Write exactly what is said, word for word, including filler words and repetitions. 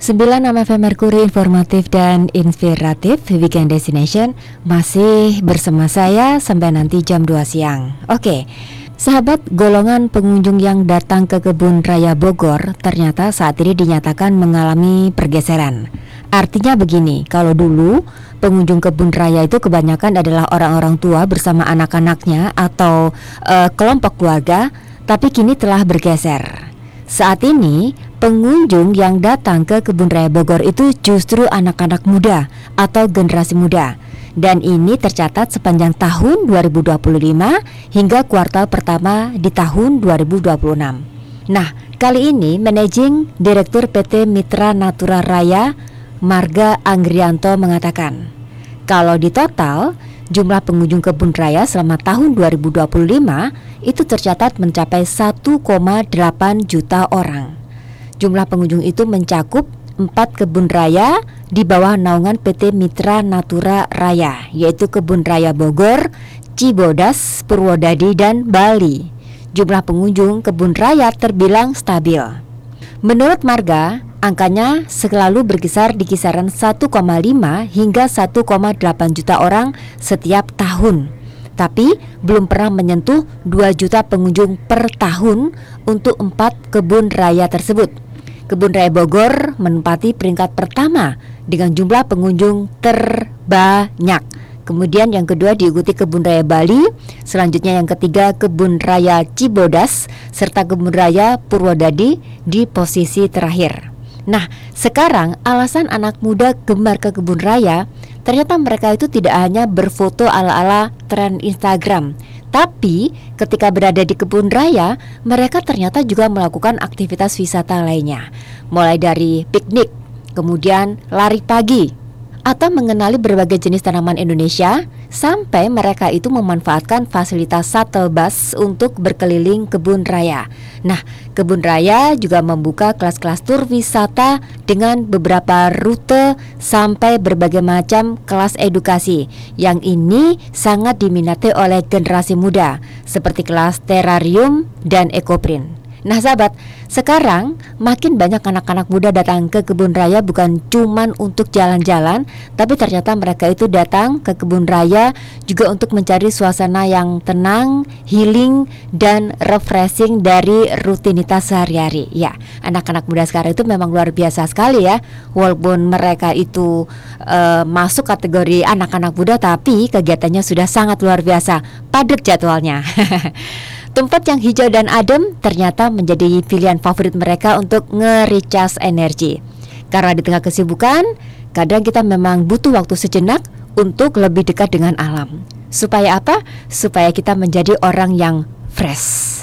sembilan enam F M Mercury, informatif dan inspiratif. Weekend Destination masih bersama saya sampai nanti jam dua siang. Oke, sahabat, golongan pengunjung yang datang ke Kebun Raya Bogor ternyata saat ini dinyatakan mengalami pergeseran. Artinya begini, kalau dulu pengunjung Kebun Raya itu kebanyakan adalah orang-orang tua bersama anak-anaknya atau uh, kelompok keluarga, tapi kini telah bergeser. Saat ini pengunjung yang datang ke Kebun Raya Bogor itu justru anak-anak muda atau generasi muda. Dan ini tercatat sepanjang tahun dua ribu dua puluh lima hingga kuartal pertama di tahun dua ribu dua puluh enam. Nah, kali ini Managing Direktur P T Mitra Natura Raya Marga Anggrianto mengatakan, kalau di total jumlah pengunjung Kebun Raya selama tahun dua ribu dua puluh lima itu tercatat mencapai satu koma delapan juta orang. Jumlah pengunjung itu mencakup empat kebun raya di bawah naungan P T Mitra Natura Raya, yaitu Kebun Raya Bogor, Cibodas, Purwodadi, dan Bali. Jumlah pengunjung kebun raya terbilang stabil. Menurut Marga, angkanya selalu berkisar di kisaran satu koma lima hingga satu koma delapan juta orang setiap tahun. Tapi belum pernah menyentuh dua juta pengunjung per tahun untuk empat kebun raya tersebut. Kebun Raya Bogor menempati peringkat pertama dengan jumlah pengunjung terbanyak. Kemudian yang kedua diikuti Kebun Raya Bali, selanjutnya yang ketiga Kebun Raya Cibodas, serta Kebun Raya Purwodadi di posisi terakhir. Nah, sekarang alasan anak muda gemar ke kebun raya, ternyata mereka itu tidak hanya berfoto ala-ala tren Instagram, tapi ketika berada di kebun raya, mereka ternyata juga melakukan aktivitas wisata lainnya, mulai dari piknik, kemudian lari pagi, atau mengenali berbagai jenis tanaman Indonesia, sampai mereka itu memanfaatkan fasilitas shuttle bus untuk berkeliling kebun raya. Nah, kebun raya juga membuka kelas-kelas tur wisata dengan beberapa rute sampai berbagai macam kelas edukasi. Yang ini sangat diminati oleh generasi muda, seperti kelas terarium dan ekoprint. Nah sahabat, sekarang makin banyak anak-anak muda datang ke kebun raya bukan cuman untuk jalan-jalan, tapi ternyata mereka itu datang ke kebun raya juga untuk mencari suasana yang tenang, healing, dan refreshing dari rutinitas sehari-hari. Ya, anak-anak muda sekarang itu memang luar biasa sekali ya. Walaupun mereka itu uh, masuk kategori anak-anak muda, tapi kegiatannya sudah sangat luar biasa, padat jadwalnya. Tempat yang hijau dan adem ternyata menjadi pilihan favorit mereka untuk nge-recharge energi. Karena di tengah kesibukan, kadang kita memang butuh waktu sejenak untuk lebih dekat dengan alam. Supaya apa? Supaya kita menjadi orang yang fresh.